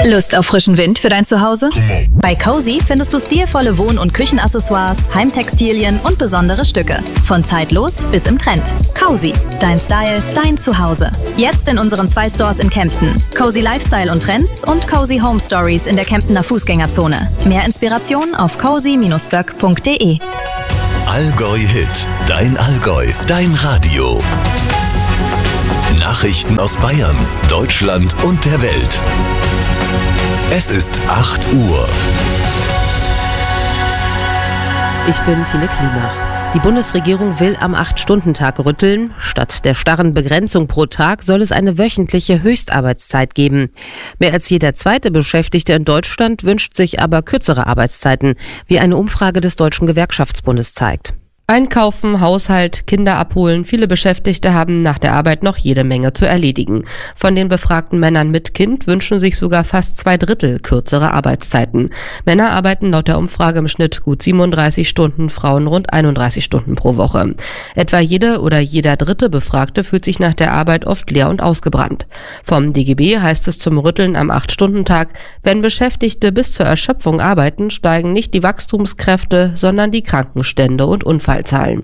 Lust auf frischen Wind für dein Zuhause? Bei Cozy findest du stilvolle Wohn- und Küchenaccessoires, Heimtextilien und besondere Stücke. Von zeitlos bis im Trend. Cozy, dein Style, dein Zuhause. Jetzt in unseren 2 Stores in Kempten. Cozy Lifestyle und Trends und Cozy Home Stories in der Kemptener Fußgängerzone. Mehr Inspiration auf cozy-böck.de. Allgäu Hit, dein Allgäu, dein Radio. Nachrichten aus Bayern, Deutschland und der Welt. Es ist 8 Uhr. Ich bin Tine Klimach. Die Bundesregierung will am 8-Stunden-Tag rütteln. Statt der starren Begrenzung pro Tag soll es eine wöchentliche Höchstarbeitszeit geben. Mehr als jeder zweite Beschäftigte in Deutschland wünscht sich aber kürzere Arbeitszeiten, wie eine Umfrage des Deutschen Gewerkschaftsbundes zeigt. Einkaufen, Haushalt, Kinder abholen. Viele Beschäftigte haben nach der Arbeit noch jede Menge zu erledigen. Von den befragten Männern mit Kind wünschen sich sogar fast 2/3 kürzere Arbeitszeiten. Männer arbeiten laut der Umfrage im Schnitt gut 37 Stunden, Frauen rund 31 Stunden pro Woche. Etwa jede oder jeder dritte Befragte fühlt sich nach der Arbeit oft leer und ausgebrannt. Vom DGB heißt es zum Rütteln am 8-Stunden-Tag, wenn Beschäftigte bis zur Erschöpfung arbeiten, steigen nicht die Wachstumskräfte, sondern die Krankenstände und Unfallzahlen.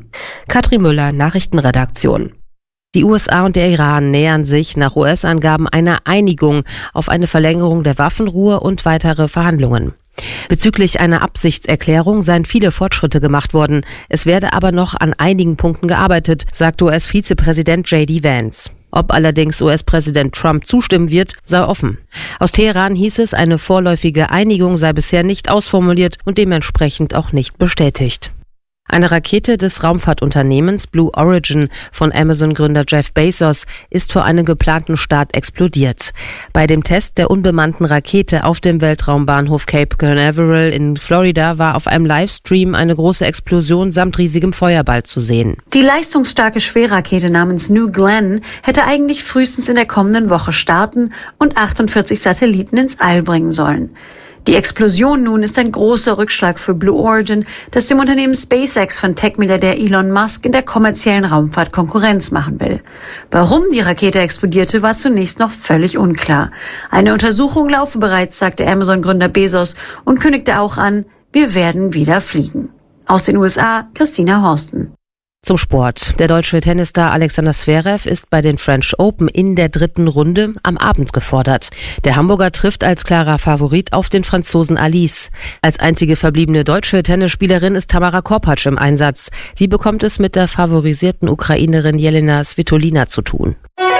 Katrin Müller, Nachrichtenredaktion. Die USA und der Iran nähern sich nach US-Angaben einer Einigung auf eine Verlängerung der Waffenruhe und weitere Verhandlungen. Bezüglich einer Absichtserklärung seien viele Fortschritte gemacht worden. Es werde aber noch an einigen Punkten gearbeitet, sagte US-Vizepräsident J.D. Vance. Ob allerdings US-Präsident Trump zustimmen wird, sei offen. Aus Teheran hieß es, eine vorläufige Einigung sei bisher nicht ausformuliert und dementsprechend auch nicht bestätigt. Eine Rakete des Raumfahrtunternehmens Blue Origin von Amazon-Gründer Jeff Bezos ist vor einem geplanten Start explodiert. Bei dem Test der unbemannten Rakete auf dem Weltraumbahnhof Cape Canaveral in Florida war auf einem Livestream eine große Explosion samt riesigem Feuerball zu sehen. Die leistungsstarke Schwerrakete namens New Glenn hätte eigentlich frühestens in der kommenden Woche starten und 48 Satelliten ins All bringen sollen. Die Explosion nun ist ein großer Rückschlag für Blue Origin, das dem Unternehmen SpaceX von Tech-Milliardär Elon Musk in der kommerziellen Raumfahrt Konkurrenz machen will. Warum die Rakete explodierte, war zunächst noch völlig unklar. Eine Untersuchung laufe bereits, sagte Amazon-Gründer Bezos und kündigte auch an, wir werden wieder fliegen. Aus den USA, Christina Horsten. Zum Sport. Der deutsche Tennisstar Alexander Zverev ist bei den French Open in der 3. Runde am Abend gefordert. Der Hamburger trifft als klarer Favorit auf den Franzosen Alice. Als einzige verbliebene deutsche Tennisspielerin ist Tamara Korpatsch im Einsatz. Sie bekommt es mit der favorisierten Ukrainerin Jelena Svitolina zu tun.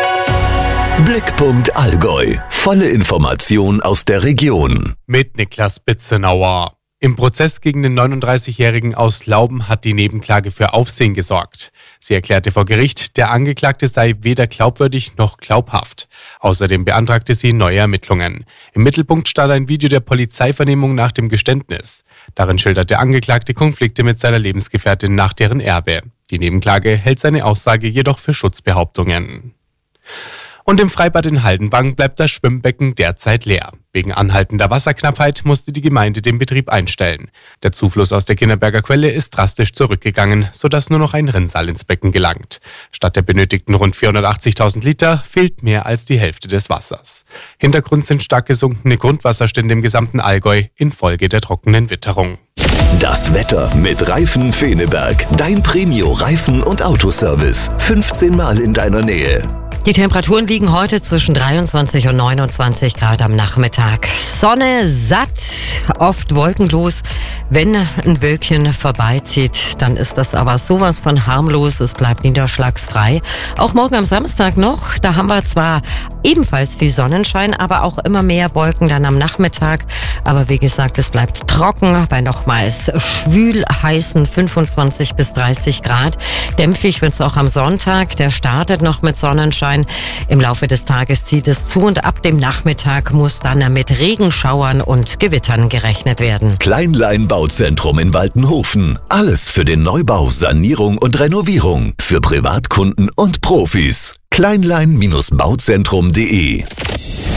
Blickpunkt Allgäu. Volle Information aus der Region. Mit Niklas Bitzenauer. Im Prozess gegen den 39-Jährigen aus Lauben hat die Nebenklage für Aufsehen gesorgt. Sie erklärte vor Gericht, der Angeklagte sei weder glaubwürdig noch glaubhaft. Außerdem beantragte sie neue Ermittlungen. Im Mittelpunkt stand ein Video der Polizeivernehmung nach dem Geständnis. Darin schildert der Angeklagte Konflikte mit seiner Lebensgefährtin nach deren Erbe. Die Nebenklage hält seine Aussage jedoch für Schutzbehauptungen. Und im Freibad in Haldenwang bleibt das Schwimmbecken derzeit leer. Wegen anhaltender Wasserknappheit musste die Gemeinde den Betrieb einstellen. Der Zufluss aus der Kinnerberger Quelle ist drastisch zurückgegangen, sodass nur noch ein Rinnsal ins Becken gelangt. Statt der benötigten rund 480.000 Liter fehlt mehr als die Hälfte des Wassers. Hintergrund sind stark gesunkene Grundwasserstände im gesamten Allgäu infolge der trockenen Witterung. Das Wetter mit Reifen Feneberg. Dein Premio-Reifen- und Autoservice. 15 Mal in deiner Nähe. Die Temperaturen liegen heute zwischen 23 und 29 Grad am Nachmittag. Sonne satt, oft wolkenlos. Wenn ein Wölkchen vorbeizieht, dann ist das aber sowas von harmlos. Es bleibt niederschlagsfrei. Auch morgen am Samstag noch. Da haben wir zwar ebenfalls viel Sonnenschein, aber auch immer mehr Wolken dann am Nachmittag. Aber wie gesagt, es bleibt trocken bei nochmals schwül heißen 25 bis 30 Grad. Dämpfig wird es auch am Sonntag. Der startet noch mit Sonnenschein. Im Laufe des Tages zieht es zu und ab dem Nachmittag muss dann mit Regenschauern und Gewittern gerechnet werden. Kleinlein Bauzentrum in Waltenhofen. Alles für den Neubau, Sanierung und Renovierung. Für Privatkunden und Profis. Kleinlein-Bauzentrum.de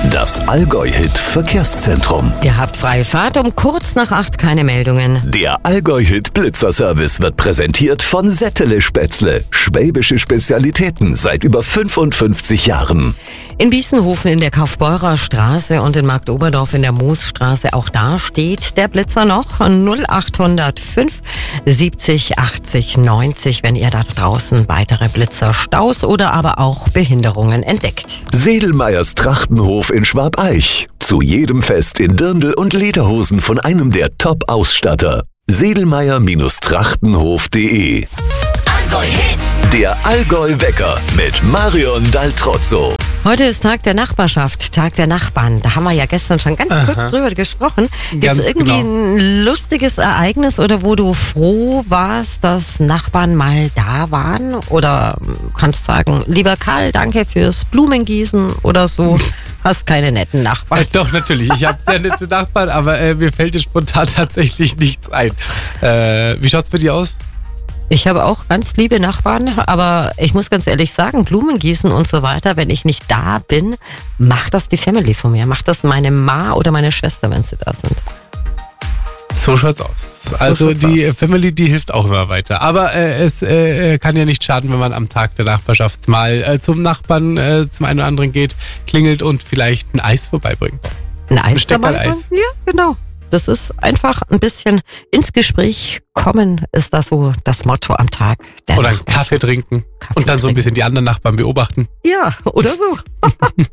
Das Allgäu-Hit Verkehrszentrum. Ihr habt freie Fahrt um kurz nach 8, keine Meldungen. Der Allgäu-Hit Blitzerservice wird präsentiert von Settele Spätzle. Schwäbische Spezialitäten seit über 55 Jahren. In Biesenhofen in der Kaufbeurer Straße und in Marktoberdorf in der Moosstraße, auch da steht der Blitzer noch. 0805 70 80 90, wenn ihr da draußen weitere Blitzerstaus oder aber auch Behinderungen entdeckt. Sedelmeyers Trachtenhof in Schwabeich. Zu jedem Fest in Dirndl und Lederhosen von einem der Top-Ausstatter. Sedelmeyer-Trachtenhof.de. Allgäu-Hit. Der Allgäu-Wecker mit Marion Daltrozzo. Heute ist Tag der Nachbarschaft, Tag der Nachbarn. Da haben wir ja gestern schon ganz kurz drüber gesprochen. Gibt es irgendwie ein lustiges Ereignis oder wo du froh warst, dass Nachbarn mal da waren? Oder kannst sagen, lieber Karl, danke fürs Blumengießen oder so. Hast keine netten Nachbarn. Doch, natürlich. Ich habe sehr nette Nachbarn, aber mir fällt jetzt spontan tatsächlich nichts ein. Wie schaut's bei dir aus? Ich habe auch ganz liebe Nachbarn, aber ich muss ganz ehrlich sagen, Blumengießen und so weiter, wenn ich nicht da bin, macht das die Family von mir. Macht das meine Ma oder meine Schwester, wenn sie da sind. So schaut's aus. Also die Family, die hilft auch immer weiter. Aber es kann ja nicht schaden, wenn man am Tag der Nachbarschaft mal zum Nachbarn, zum einen oder anderen geht, klingelt und vielleicht ein Eis vorbeibringt. Ein Eis? Steckerl-Eis. Ja, genau. Das ist einfach ein bisschen ins Gespräch kommen, ist da so das Motto am Tag. Oder einen Kaffee trinken und dann so ein bisschen die anderen Nachbarn beobachten. Ja, oder so.